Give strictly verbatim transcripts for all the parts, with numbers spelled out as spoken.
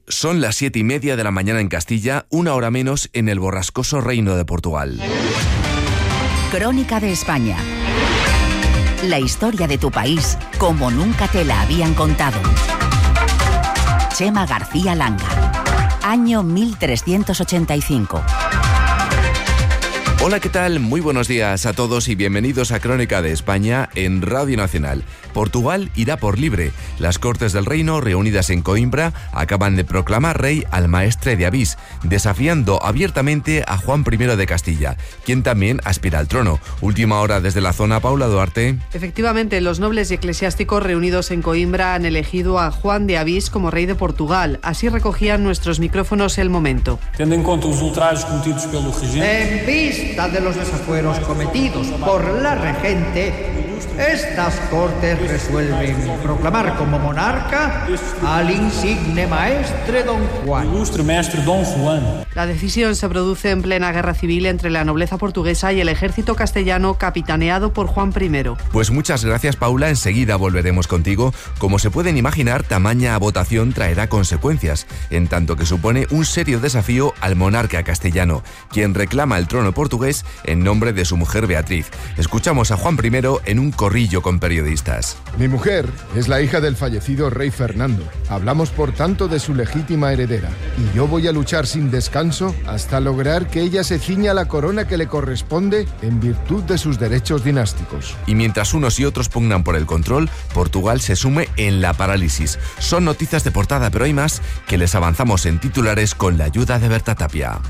Son las siete y media de la mañana en Castilla, una hora menos en el borrascoso Reino de Portugal. Crónica de España. La historia de tu país como nunca te la habían contado. Chema García Langa. Año mil trescientos ochenta y cinco. Hola, ¿qué tal? Muy buenos días a todos y bienvenidos a Crónica de España en Radio Nacional. Portugal irá por libre. Las Cortes del Reino, reunidas en Coimbra, acaban de proclamar rey al maestre de Avís, desafiando abiertamente a Juan primero de Castilla, quien también aspira al trono. Última hora desde la zona, Paula Duarte. Efectivamente, los nobles y eclesiásticos reunidos en Coimbra han elegido a Juan de Avís como rey de Portugal. Así recogían nuestros micrófonos el momento. Tendo en cuenta los ultrajes cometidos pelo regente. En vista de los desafueros cometidos por la regente, estas Cortes resuelven proclamar como monarca al insigne maestre don Juan. Ilustre maestre don Juan. La decisión se produce en plena guerra civil entre la nobleza portuguesa y el ejército castellano capitaneado por Juan primero. Pues muchas gracias, Paula. Enseguida volveremos contigo. Como se pueden imaginar, tamaña votación traerá consecuencias, en tanto que supone un serio desafío al monarca castellano, quien reclama el trono portugués en nombre de su mujer Beatriz. Escuchamos a Juan primero en un corrillo con periodistas. Mi mujer es la hija del fallecido rey Fernando. Hablamos por tanto de su legítima heredera, y yo voy a luchar sin descanso hasta lograr que ella se ciña la corona que le corresponde en virtud de sus derechos dinásticos. Y mientras unos y otros pugnan por el control, Portugal se sume en la parálisis. Son noticias de portada, pero hay más que les avanzamos en titulares con la ayuda de Berta Tapia.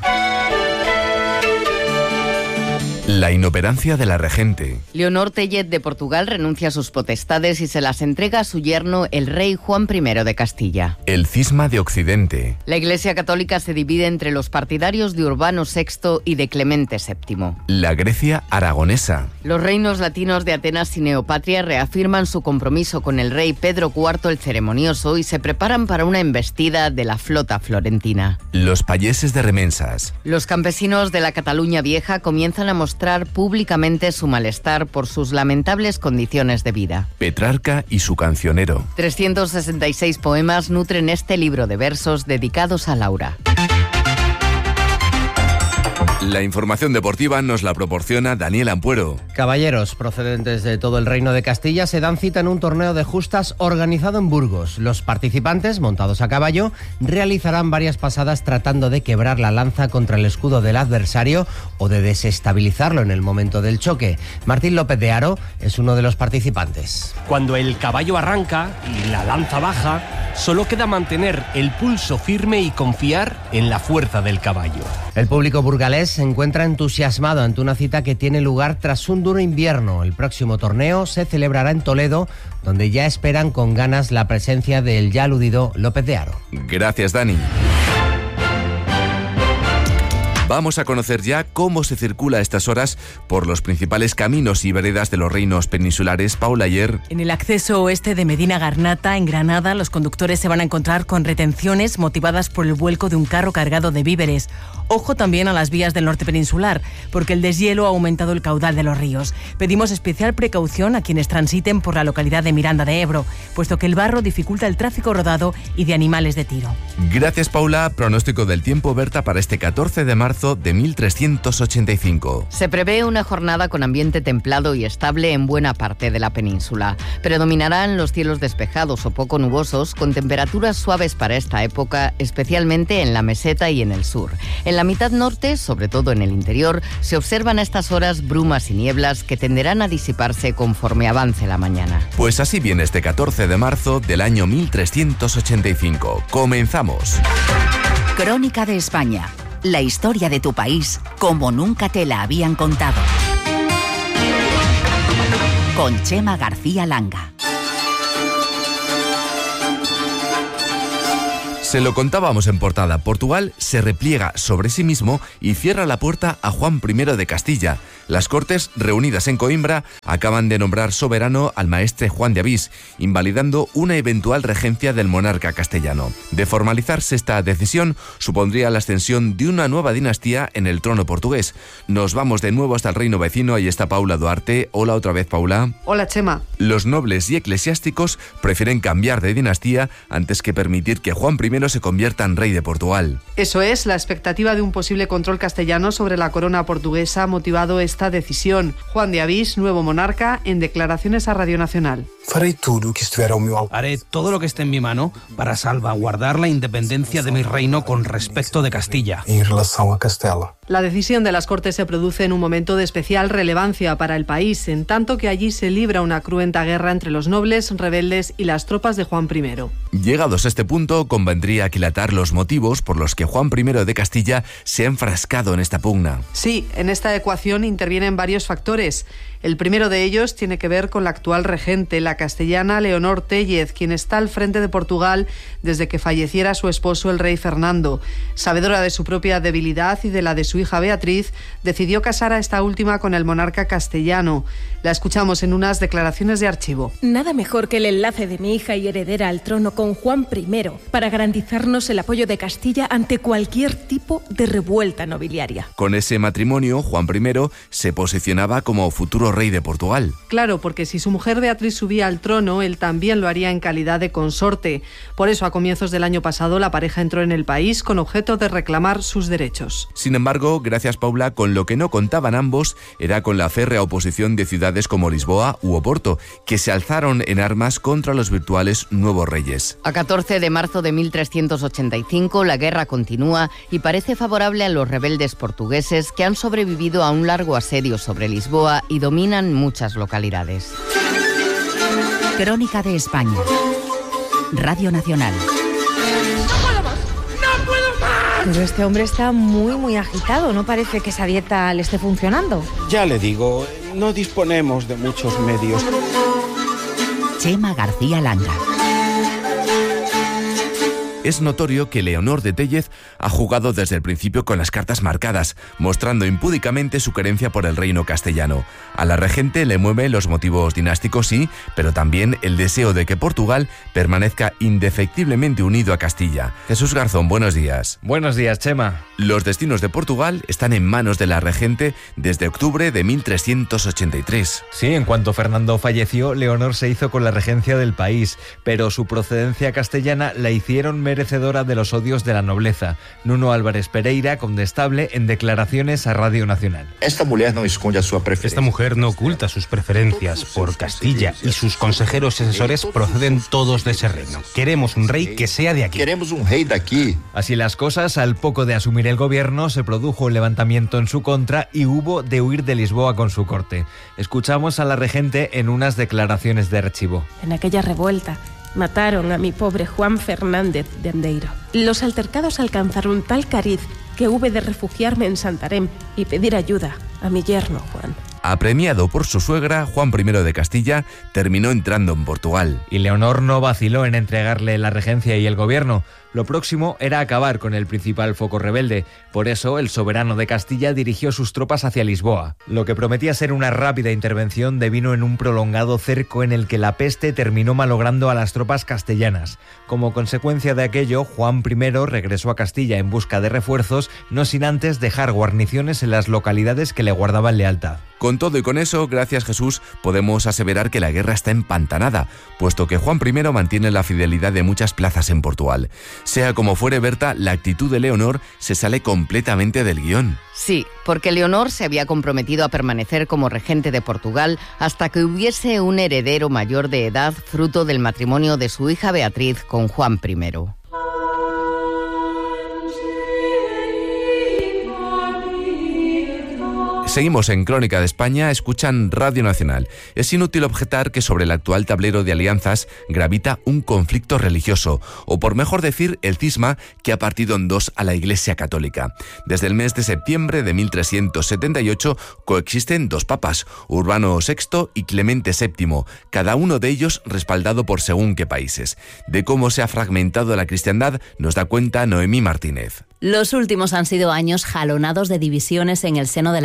La inoperancia de la regente. Leonor Tellet de Portugal renuncia a sus potestades y se las entrega a su yerno, el rey Juan primero de Castilla. El cisma de Occidente. La Iglesia Católica se divide entre los partidarios de Urbano sexto y de Clemente séptimo. La Grecia aragonesa. Los reinos latinos de Atenas y Neopatria reafirman su compromiso con el rey Pedro cuarto el Ceremonioso y se preparan para una embestida de la flota florentina. Los payeses de remensas. Los campesinos de la Cataluña Vieja comienzan a mostrar públicamente su malestar por sus lamentables condiciones de vida. Petrarca y su cancionero. trescientos sesenta y seis poemas nutren este libro de versos dedicados a Laura. La información deportiva nos la proporciona Daniel Ampuero. Caballeros procedentes de todo el Reino de Castilla se dan cita en un torneo de justas organizado en Burgos. Los participantes, montados a caballo, realizarán varias pasadas tratando de quebrar la lanza contra el escudo del adversario o de desestabilizarlo en el momento del choque. Martín López de Haro es uno de los participantes. Cuando el caballo arranca y la lanza baja, solo queda mantener el pulso firme y confiar en la fuerza del caballo. El público burgalés se encuentra entusiasmado ante una cita que tiene lugar tras un duro invierno. El próximo torneo se celebrará en Toledo, donde ya esperan con ganas la presencia del ya aludido López de Haro. Gracias, Dani. Vamos a conocer ya cómo se circula a estas horas por los principales caminos y veredas de los reinos peninsulares. Paula, ayer. En el acceso oeste de Medina Garnata, en Granada, los conductores se van a encontrar con retenciones motivadas por el vuelco de un carro cargado de víveres. Ojo también a las vías del norte peninsular, porque el deshielo ha aumentado el caudal de los ríos. Pedimos especial precaución a quienes transiten por la localidad de Miranda de Ebro, puesto que el barro dificulta el tráfico rodado y de animales de tiro. Gracias, Paula. Pronóstico del tiempo, Berta, para este catorce de marzo de mil trescientos ochenta y cinco. Se prevé una jornada con ambiente templado y estable en buena parte de la península. Predominarán los cielos despejados o poco nubosos, con temperaturas suaves para esta época, especialmente en la meseta y en el sur. En la mitad norte, sobre todo en el interior, se observan a estas horas brumas y nieblas que tenderán a disiparse conforme avance la mañana. Pues así viene este catorce de marzo del año mil trescientos ochenta y cinco. Comenzamos. Crónica de España. La historia de tu país como nunca te la habían contado. Con Chema García Langa. Se lo contábamos en portada. Portugal se repliega sobre sí mismo y cierra la puerta a Juan primero de Castilla. Las Cortes, reunidas en Coimbra, acaban de nombrar soberano al maestre Juan de Avís, invalidando una eventual regencia del monarca castellano. De formalizarse esta decisión, supondría la ascensión de una nueva dinastía en el trono portugués. Nos vamos de nuevo hasta el reino vecino. Ahí está Paula Duarte. Hola otra vez, Paula. Hola, Chema. Los nobles y eclesiásticos prefieren cambiar de dinastía antes que permitir que Juan primero primero se convierta en rey de Portugal. Eso es, la expectativa de un posible control castellano sobre la corona portuguesa ha motivado esta decisión. Juan de Avís, nuevo monarca, en declaraciones a Radio Nacional. Haré todo lo que esté en mi mano para salvaguardar la independencia de mi reino con respecto de Castilla. En relación a Castella. La decisión de las Cortes se produce en un momento de especial relevancia para el país, en tanto que allí se libra una cruenta guerra entre los nobles, rebeldes y las tropas de Juan primero. Llegados a este punto, convendría aquilatar los motivos por los que Juan primero de Castilla se ha enfrascado en esta pugna. Sí, en esta ecuación intervienen varios factores. El primero de ellos tiene que ver con la actual regente, la castellana Leonor Téllez, quien está al frente de Portugal desde que falleciera su esposo, el rey Fernando. Sabedora de su propia debilidad y de la de su hija Beatriz, decidió casar a esta última con el monarca castellano. La escuchamos en unas declaraciones de archivo. Nada mejor que el enlace de mi hija y heredera al trono con Juan primero para garantizarnos el apoyo de Castilla ante cualquier tipo de revuelta nobiliaria. Con ese matrimonio, Juan primero se posicionaba como futuro rey de Portugal. Claro, porque si su mujer Beatriz subía al trono, él también lo haría en calidad de consorte. Por eso, a comienzos del año pasado, la pareja entró en el país con objeto de reclamar sus derechos. Sin embargo, gracias Paula, con lo que no contaban ambos era con la férrea oposición de ciudades como Lisboa u Oporto, que se alzaron en armas contra los virtuales nuevos reyes. A catorce de marzo de mil trescientos ochenta y cinco, la guerra continúa y parece favorable a los rebeldes portugueses que han sobrevivido a un largo asedio sobre Lisboa y dominan muchas localidades. Crónica de España. Radio Nacional. ¡No puedo más! ¡No puedo más! Pero este hombre está muy, muy agitado. No parece que esa dieta le esté funcionando. Ya le digo, no disponemos de muchos medios. Chema García Langa. Es notorio que Leonor de Téllez ha jugado desde el principio con las cartas marcadas, mostrando impúdicamente su querencia por el reino castellano. A la regente le mueven los motivos dinásticos, sí, pero también el deseo de que Portugal permanezca indefectiblemente unido a Castilla. Jesús Garzón, buenos días. Buenos días, Chema. Los destinos de Portugal están en manos de la regente desde octubre de mil trescientos ochenta y tres. Sí, en cuanto Fernando falleció, Leonor se hizo con la regencia del país, pero su procedencia castellana la hicieron merecedora de los odios de la nobleza. Nuno Álvarez Pereira, condestable, en declaraciones a Radio Nacional. Esta mujer no esconde su preferencia. Esta mujer no oculta sus preferencias por Castilla y sus consejeros y asesores proceden todos de ese reino. Queremos un rey que sea de aquí. Queremos un rey de aquí. Así las cosas, al poco de asumir el gobierno, se produjo un levantamiento en su contra y hubo de huir de Lisboa con su corte. Escuchamos a la regente en unas declaraciones de archivo. En aquella revuelta mataron a mi pobre Juan Fernández de Andeiro. Los altercados alcanzaron tal cariz que hube de refugiarme en Santarém y pedir ayuda a mi yerno Juan. Apremiado por su suegra, Juan primero de Castilla terminó entrando en Portugal. Y Leonor no vaciló en entregarle la regencia y el gobierno. Lo próximo era acabar con el principal foco rebelde. Por eso, el soberano de Castilla dirigió sus tropas hacia Lisboa. Lo que prometía ser una rápida intervención devino en un prolongado cerco en el que la peste terminó malogrando a las tropas castellanas. Como consecuencia de aquello, Juan primero regresó a Castilla en busca de refuerzos, no sin antes dejar guarniciones en las localidades que le guardaban lealtad. Con todo y con eso, gracias Jesús, podemos aseverar que la guerra está empantanada, puesto que Juan primero mantiene la fidelidad de muchas plazas en Portugal. Sea como fuere, Berta, la actitud de Leonor se sale completamente del guión. Sí, porque Leonor se había comprometido a permanecer como regente de Portugal hasta que hubiese un heredero mayor de edad fruto del matrimonio de su hija Beatriz con Juan primero. Seguimos en Crónica de España, escuchan Radio Nacional. Es inútil objetar que sobre el actual tablero de alianzas gravita un conflicto religioso, o por mejor decir, el cisma que ha partido en dos a la Iglesia Católica. Desde el mes de septiembre de mil trescientos setenta y ocho coexisten dos papas, Urbano sexto y Clemente séptimo, cada uno de ellos respaldado por según qué países. De cómo se ha fragmentado la cristiandad nos da cuenta Noemí Martínez. Los últimos han sido años jalonados de divisiones en el seno de la Iglesia.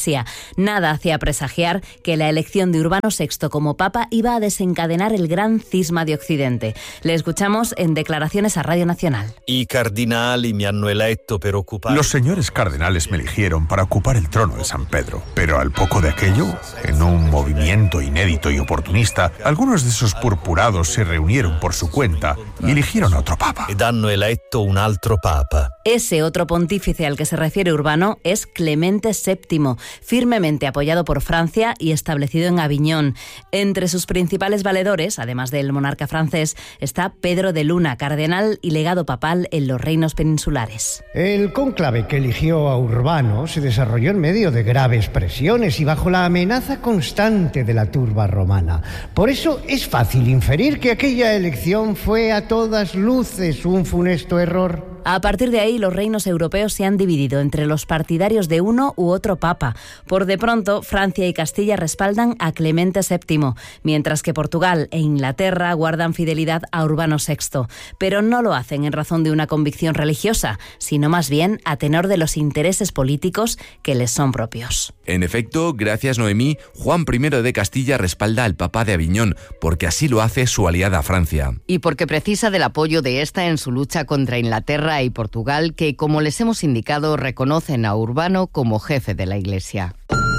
Iglesia. Nada hacía presagiar que la elección de Urbano sexto como Papa iba a desencadenar el gran cisma de Occidente. Le escuchamos en declaraciones a Radio Nacional. I cardinali mi hanno eletto per occupare... Los señores cardenales me eligieron para ocupar el trono de San Pedro, pero al poco de aquello, en un movimiento inédito y oportunista, algunos de esos purpurados se reunieron por su cuenta y eligieron a otro papa. Ed hanno eletto un altro papa. Ese otro pontífice al que se refiere Urbano es Clemente séptimo, firmemente apoyado por Francia y establecido en Aviñón. Entre sus principales valedores, además del monarca francés, está Pedro de Luna, cardenal y legado papal en los reinos peninsulares. El cónclave que eligió a Urbano se desarrolló en medio de graves presiones y bajo la amenaza constante de la turba romana. Por eso es fácil inferir que aquella elección fue a todas luces un funesto error. A partir de ahí, los reinos europeos se han dividido entre los partidarios de uno u otro papa. Por de pronto, Francia y Castilla respaldan a Clemente séptimo, mientras que Portugal e Inglaterra guardan fidelidad a Urbano sexto. Pero no lo hacen en razón de una convicción religiosa, sino más bien a tenor de los intereses políticos que les son propios. En efecto, gracias Noemí, Juan primero de Castilla respalda al Papa de Aviñón, porque así lo hace su aliada Francia. Y porque precisa del apoyo de esta en su lucha contra Inglaterra y Portugal, que, como les hemos indicado, reconocen a Urbano como jefe de la Iglesia.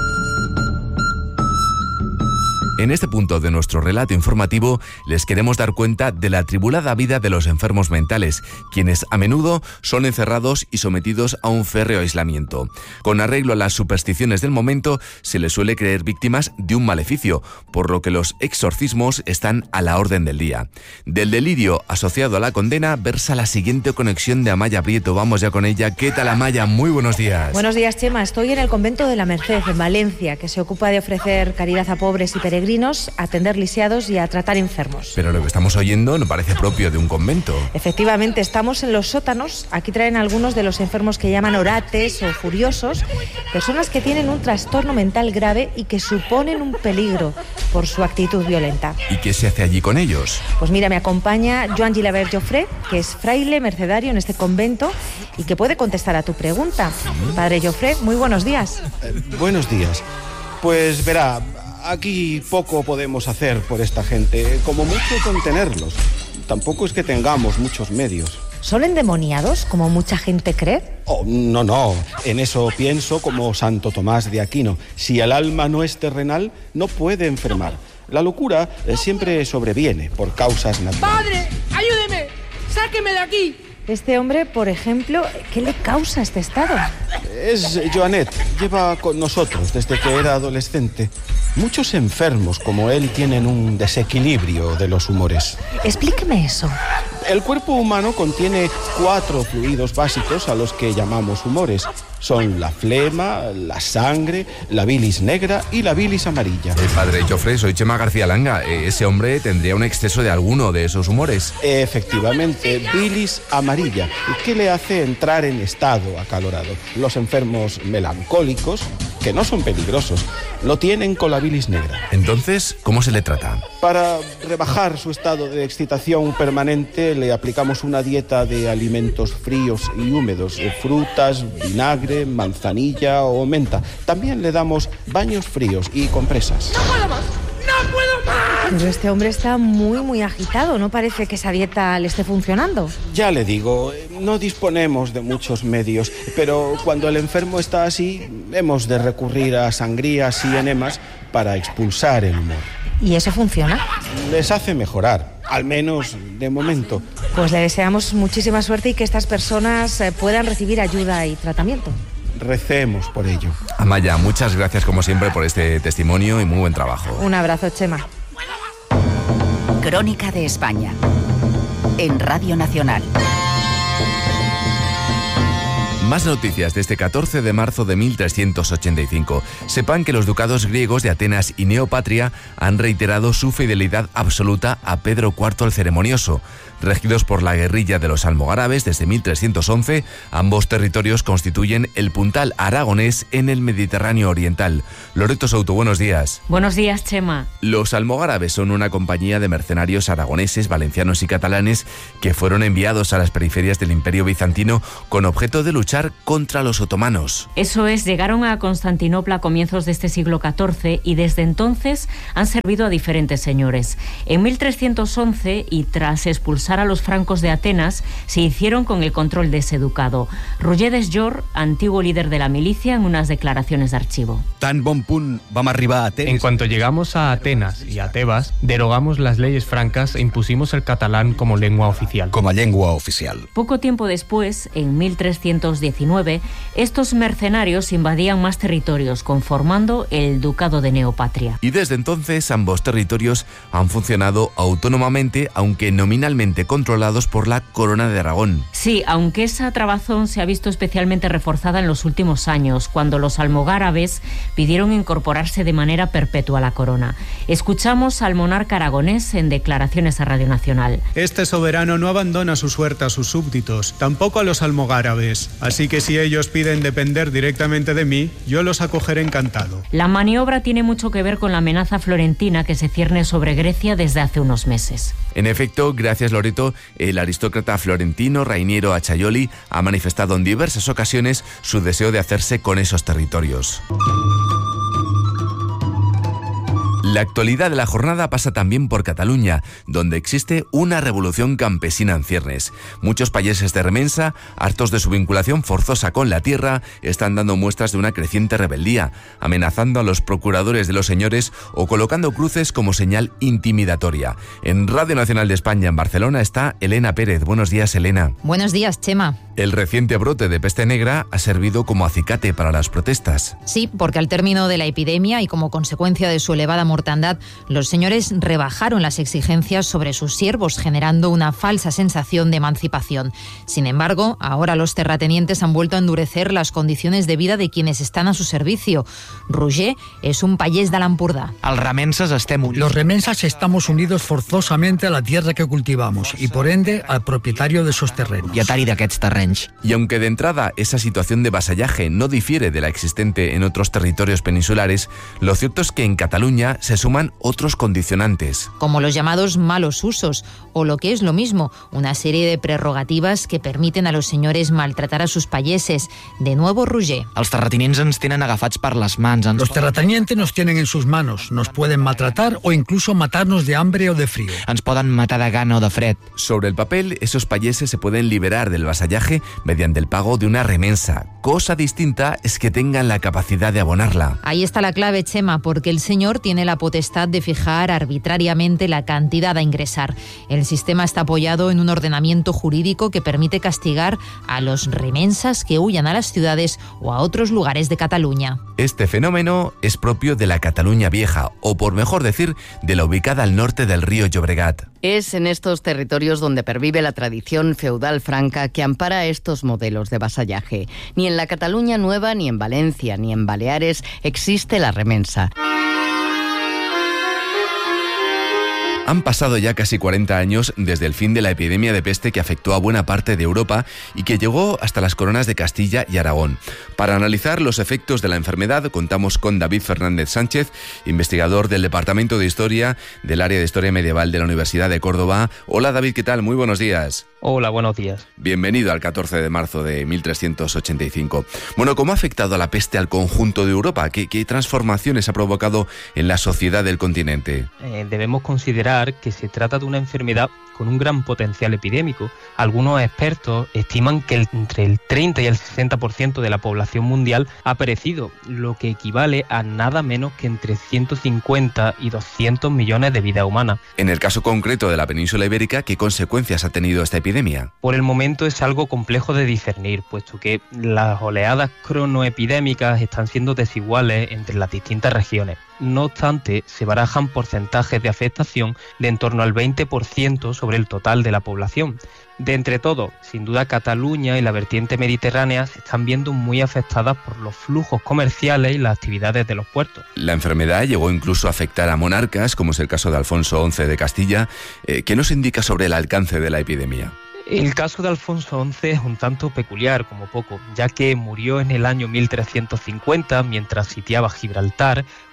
En este punto de nuestro relato informativo les queremos dar cuenta de la atribulada vida de los enfermos mentales, quienes a menudo son encerrados y sometidos a un férreo aislamiento. Con arreglo a las supersticiones del momento, se les suele creer víctimas de un maleficio, por lo que los exorcismos están a la orden del día. Del delirio asociado a la condena versa la siguiente conexión de Amaya Prieto. Vamos ya con ella. ¿Qué tal, Amaya? Muy buenos días. Buenos días, Chema. Estoy en el convento de la Merced, en Valencia, que se ocupa de ofrecer caridad a pobres y peregrinos, a atender lisiados y a tratar enfermos. Pero lo que estamos oyendo no parece propio de un convento. Efectivamente, estamos en los sótanos. Aquí traen algunos de los enfermos que llaman orates o furiosos, personas que tienen un trastorno mental grave y que suponen un peligro por su actitud violenta. ¿Y qué se hace allí con ellos? Pues mira, me acompaña Joan Gilabert Joffre, que es fraile mercedario en este convento y que puede contestar a tu pregunta. Padre Joffre, muy buenos días. Eh, buenos días. Pues verá, aquí poco podemos hacer por esta gente, como mucho contenerlos. Tampoco es que tengamos muchos medios. ¿Son endemoniados, como mucha gente cree? Oh, no, no. En eso pienso como Santo Tomás de Aquino. Si el alma no es terrenal, no puede enfermar. La locura eh, siempre sobreviene por causas naturales. ¡Padre, ayúdeme! ¡Sáqueme de aquí! Este hombre, por ejemplo, ¿qué le causa este estado? Es Joanet. Lleva con nosotros desde que era adolescente. Muchos enfermos como él tienen un desequilibrio de los humores. Explíqueme eso. El cuerpo humano contiene cuatro fluidos básicos a los que llamamos humores. Son la flema, la sangre, la bilis negra y la bilis amarilla. Eh, padre Joffre, soy Chema García Langa. Eh, ese hombre tendría un exceso de alguno de esos humores. Efectivamente, bilis amarilla, que le hace entrar en estado acalorado. Los enfermos melancólicos, que no son peligrosos, lo tienen con la bilis negra. Entonces, ¿cómo se le trata? Para rebajar su estado de excitación permanente, le aplicamos una dieta de alimentos fríos y húmedos, frutas, vinagre, manzanilla o menta. También le damos baños fríos y compresas. ¡No puedo más! ¡No puedo más! Pero este hombre está muy, muy agitado. No parece que esa dieta le esté funcionando. Ya le digo, no disponemos de muchos medios, pero cuando el enfermo está así, hemos de recurrir a sangrías y enemas para expulsar el humor. ¿Y eso funciona? Les hace mejorar, al menos de momento. Pues le deseamos muchísima suerte y que estas personas puedan recibir ayuda y tratamiento. Recemos por ello. Amaya, muchas gracias como siempre por este testimonio y muy buen trabajo. Un abrazo, Chema. Crónica de España, en Radio Nacional. Más noticias de este catorce de marzo de mil trescientos ochenta y cinco. Sepan que los ducados griegos de Atenas y Neopatria han reiterado su fidelidad absoluta a Pedro cuarto el Ceremonioso. Regidos por la guerrilla de los almogárabes desde mil trescientos once, ambos territorios constituyen el puntal aragonés en el Mediterráneo oriental. Loreto Souto, buenos días. Buenos días, Chema. Los almogárabes son una compañía de mercenarios aragoneses, valencianos y catalanes que fueron enviados a las periferias del Imperio Bizantino con objeto de luchar luchar contra los otomanos. Eso es, llegaron a Constantinopla a comienzos de este siglo catorce y desde entonces han servido a diferentes señores. En mil trescientos once, y tras expulsar a los francos de Atenas, se hicieron con el control de ese ducado. Roger Desjors, antiguo líder de la milicia, en unas declaraciones de archivo. Tan bon punt vam arribar a Atenas. En cuanto llegamos a Atenas y a Tebas, derogamos las leyes francas e impusimos el catalán como lengua oficial. Como lengua oficial. Poco tiempo después, en mil trescientos diecinueve, estos mercenarios invadían más territorios, conformando el Ducado de Neopatria. Y desde entonces ambos territorios han funcionado autónomamente, aunque nominalmente controlados por la Corona de Aragón. Sí, aunque esa trabazón se ha visto especialmente reforzada en los últimos años, cuando los almogárabes pidieron incorporarse de manera perpetua a la corona. Escuchamos al monarca aragonés en declaraciones a Radio Nacional. Este soberano no abandona su suerte a sus súbditos, tampoco a los almogárabes. Así que si ellos piden depender directamente de mí, yo los acogeré encantado. La maniobra tiene mucho que ver con la amenaza florentina que se cierne sobre Grecia desde hace unos meses. En efecto, gracias Loreto, el aristócrata florentino Rainiero Acciaioli ha manifestado en diversas ocasiones su deseo de hacerse con esos territorios. La actualidad de la jornada pasa también por Cataluña, donde existe una revolución campesina en ciernes. Muchos payeses de Remensa, hartos de su vinculación forzosa con la tierra, están dando muestras de una creciente rebeldía, amenazando a los procuradores de los señores o colocando cruces como señal intimidatoria. En Radio Nacional de España, en Barcelona, está Elena Pérez. Buenos días, Elena. Buenos días, Chema. El reciente brote de peste negra ha servido como acicate para las protestas. Sí, porque al término de la epidemia y como consecuencia de su elevada mortandad, los señores rebajaron las exigencias sobre sus siervos, generando una falsa sensación de emancipación. Sin embargo, ahora los terratenientes han vuelto a endurecer las condiciones de vida de quienes están a su servicio. Roger es un payés de l'Empordà. Los remensas estamos unidos forzosamente a la tierra que cultivamos y por ende al propietario de esos terrenos. Y aunque de entrada esa situación de vasallaje no difiere de la existente en otros territorios peninsulares, lo cierto es que en Cataluña se suman otros condicionantes. Como los llamados malos usos, o lo que es lo mismo, una serie de prerrogativas que permiten a los señores maltratar a sus payeses. De nuevo, Roger. Los terratenientes nos tienen en sus manos, nos pueden maltratar o incluso matarnos de hambre o de frío. Sobre el papel, esos payeses se pueden liberar del vasallaje mediante el pago de una remensa. Cosa distinta es que tengan la capacidad de abonarla. Ahí está la clave, Chema, porque el señor tiene la potestad de fijar arbitrariamente la cantidad a ingresar. El sistema está apoyado en un ordenamiento jurídico que permite castigar a los remensas que huyan a las ciudades o a otros lugares de Cataluña. Este fenómeno es propio de la Cataluña vieja, o por mejor decir, de la ubicada al norte del río Llobregat. Es en estos territorios donde pervive la tradición feudal franca que ampara estos modelos de vasallaje. Ni en la Cataluña nueva, ni en Valencia, ni en Baleares existe la remensa. Han pasado ya casi cuarenta años desde el fin de la epidemia de peste que afectó a buena parte de Europa y que llegó hasta las coronas de Castilla y Aragón. Para analizar los efectos de la enfermedad contamos con David Fernández Sánchez, investigador del Departamento de Historia del Área de Historia Medieval de la Universidad de Córdoba. Hola David, ¿qué tal? Muy buenos días. Hola, buenos días. Bienvenido al catorce de marzo de mil trescientos ochenta y cinco. Bueno, ¿cómo ha afectado a la peste al conjunto de Europa? ¿Qué, qué transformaciones ha provocado en la sociedad del continente? Eh, debemos considerar que se trata de una enfermedad con un gran potencial epidémico. Algunos expertos estiman que el, entre el treinta y el sesenta por ciento de la población mundial ha perecido, lo que equivale a nada menos que entre ciento cincuenta y doscientos millones de vidas humanas. En el caso concreto de la península ibérica, ¿qué consecuencias ha tenido esta epidemia? Por el momento es algo complejo de discernir, puesto que las oleadas cronoepidémicas están siendo desiguales entre las distintas regiones. No obstante, se barajan porcentajes de afectación de en torno al veinte por ciento sobre el total de la población. De entre todo, sin duda Cataluña y la vertiente mediterránea se están viendo muy afectadas por los flujos comerciales y las actividades de los puertos. La enfermedad llegó incluso a afectar a monarcas, como es el caso de Alfonso once de Castilla. Eh, ¿Qué nos indica sobre el alcance de la epidemia? El caso de Alfonso once es un tanto peculiar, como poco, ya que murió en el año mil trescientos cincuenta mientras sitiaba Gibraltar,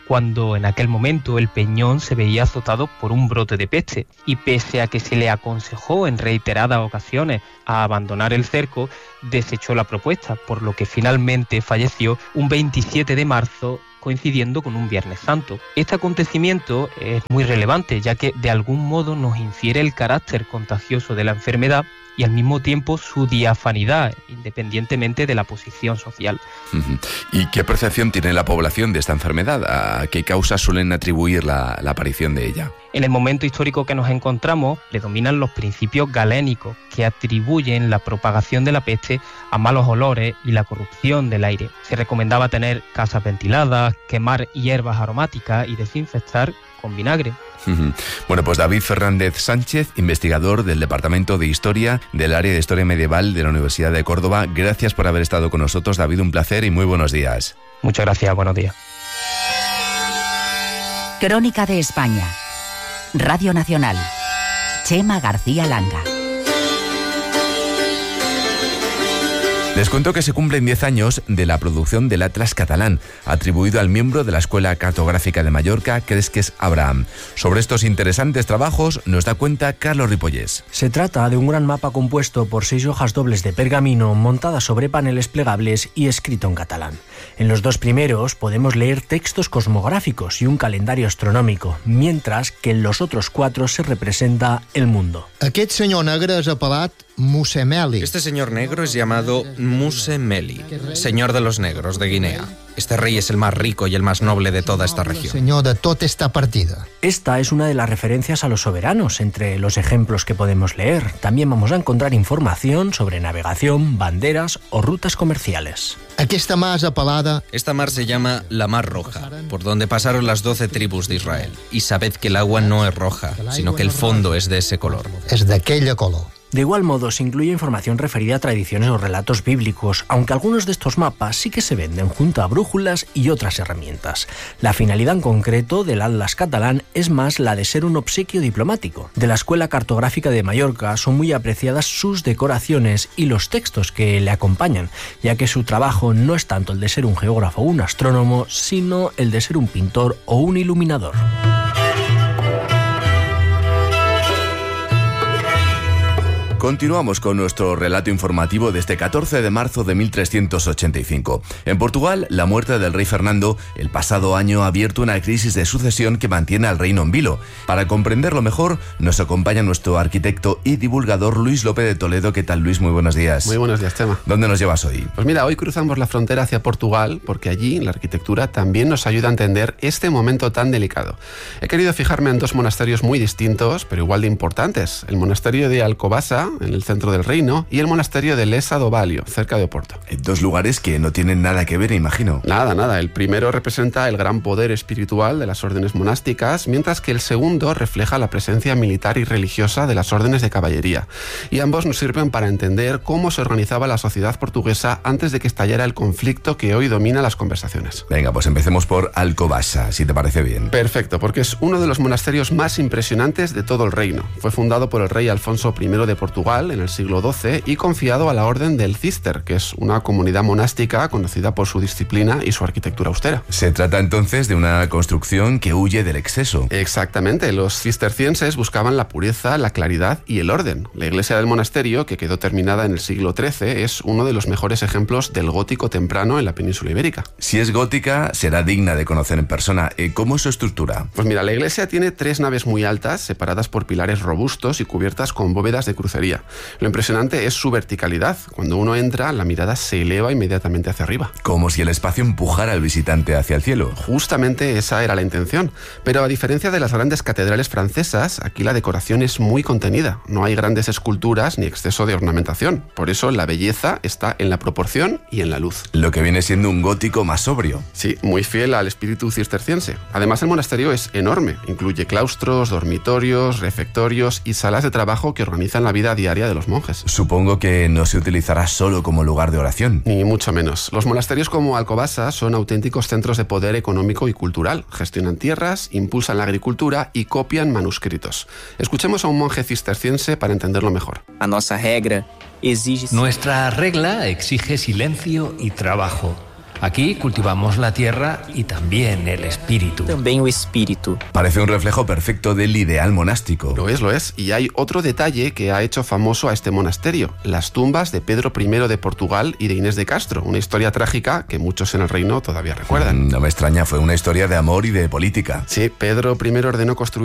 cuando en aquel momento el peñón se veía azotado por un brote de peste, y pese a que se le aconsejó en reiteradas ocasiones a abandonar el cerco, desechó la propuesta, por lo que finalmente falleció un veintisiete de marzo, coincidiendo con un Viernes Santo. Este acontecimiento es muy relevante, ya que de algún modo nos infiere el carácter contagioso de la enfermedad y al mismo tiempo su diafanidad, independientemente de la posición social. ¿Y qué percepción tiene la población de esta enfermedad? ¿A qué causas suelen atribuir la, la aparición de ella? En el momento histórico que nos encontramos, predominan los principios galénicos que atribuyen la propagación de la peste a malos olores y la corrupción del aire. Se recomendaba tener casas ventiladas, quemar hierbas aromáticas y desinfectar con vinagre. Bueno, pues David Fernández Sánchez, investigador del Departamento de Historia del Área de Historia Medieval de la Universidad de Córdoba. Gracias por haber estado con nosotros, David, un placer y muy buenos días. Muchas gracias, buenos días. Crónica de España. Radio Nacional. Chema García Langa. Les cuento que se cumplen diez años de la producción del Atlas catalán, atribuido al miembro de la Escuela Cartográfica de Mallorca, Cresques Abraham. Sobre estos interesantes trabajos nos da cuenta Carlos Ripollés. Se trata de un gran mapa compuesto por seis hojas dobles de pergamino montadas sobre paneles plegables y escrito en catalán. En los dos primeros podemos leer textos cosmográficos y un calendario astronómico, mientras que en los otros cuatro se representa el mundo. Aquest senyor negre és apelat Musemeli. Este señor negro es llamado Musemeli, señor de los negros de Guinea. Este rey es el más rico y el más noble de toda esta región. Señor de toda esta partida. Esta es una de las referencias a los soberanos entre los ejemplos que podemos leer. También vamos a encontrar información sobre navegación, banderas o rutas comerciales. Aquesta mar és apelada... Esta mar se llama la Mar Roja, por donde pasaron las doce tribus de Israel. Y sabed que el agua no es roja, sino que el fondo es de ese color. És d'aquella color. De igual modo, se incluye información referida a tradiciones o relatos bíblicos, aunque algunos de estos mapas sí que se venden junto a brújulas y otras herramientas. La finalidad en concreto del Atlas catalán es más la de ser un obsequio diplomático. De la Escuela Cartográfica de Mallorca son muy apreciadas sus decoraciones y los textos que le acompañan, ya que su trabajo no es tanto el de ser un geógrafo o un astrónomo, sino el de ser un pintor o un iluminador. Continuamos con nuestro relato informativo de este catorce de marzo de mil trescientos ochenta y cinco. En Portugal, la muerte del rey Fernando el pasado año ha abierto una crisis de sucesión que mantiene al reino en vilo. Para comprenderlo mejor, nos acompaña nuestro arquitecto y divulgador Luis López de Toledo. ¿Qué tal, Luis? Muy buenos días. Muy buenos días, Chema. ¿Dónde nos llevas hoy? Pues mira, hoy cruzamos la frontera hacia Portugal porque allí la arquitectura también nos ayuda a entender este momento tan delicado. He querido fijarme en dos monasterios muy distintos, pero igual de importantes. El monasterio de Alcobaça, en el centro del reino, y el monasterio de Lessa do Valio, cerca de Oporto. Dos lugares que no tienen nada que ver, imagino. Nada, nada. El primero representa el gran poder espiritual de las órdenes monásticas, mientras que el segundo refleja la presencia militar y religiosa de las órdenes de caballería. Y ambos nos sirven para entender cómo se organizaba la sociedad portuguesa antes de que estallara el conflicto que hoy domina las conversaciones. Venga, pues empecemos por Alcobaça, si te parece bien. Perfecto, porque es uno de los monasterios más impresionantes de todo el reino. Fue fundado por el rey Alfonso primero de Portugal en el siglo doce y confiado a la orden del Císter, que es una comunidad monástica conocida por su disciplina y su arquitectura austera. Se trata entonces de una construcción que huye del exceso. Exactamente, los cistercienses buscaban la pureza, la claridad y el orden. La iglesia del monasterio, que quedó terminada en el siglo trece, es uno de los mejores ejemplos del gótico temprano en la península ibérica. Si es gótica, será digna de conocer en persona. ¿Cómo es su estructura? Pues mira, la iglesia tiene tres naves muy altas, separadas por pilares robustos y cubiertas con bóvedas de crucería. Lo impresionante es su verticalidad. Cuando uno entra, la mirada se eleva inmediatamente hacia arriba. Como si el espacio empujara al visitante hacia el cielo. Justamente esa era la intención. Pero a diferencia de las grandes catedrales francesas, aquí la decoración es muy contenida. No hay grandes esculturas ni exceso de ornamentación. Por eso la belleza está en la proporción y en la luz. Lo que viene siendo un gótico más sobrio. Sí, muy fiel al espíritu cisterciense. Además, el monasterio es enorme. Incluye claustros, dormitorios, refectorios y salas de trabajo que organizan la vida diaria de los monjes. Supongo que no se utilizará solo como lugar de oración. Ni mucho menos. Los monasterios como Alcobaça son auténticos centros de poder económico y cultural. Gestionan tierras, impulsan la agricultura y copian manuscritos. Escuchemos a un monje cisterciense para entenderlo mejor. A nuestra regla exige... Nuestra regla exige silencio y trabajo. Aquí cultivamos la tierra y también el espíritu. También el espíritu. Parece un reflejo perfecto del ideal monástico. Lo es, lo es. Y hay otro detalle que ha hecho famoso a este monasterio: las tumbas de Pedro primero de Portugal y de Inés de Castro, una historia trágica que muchos en el reino todavía recuerdan. No me extraña, fue una historia de amor y de política. Sí, Pedro primero ordenó construir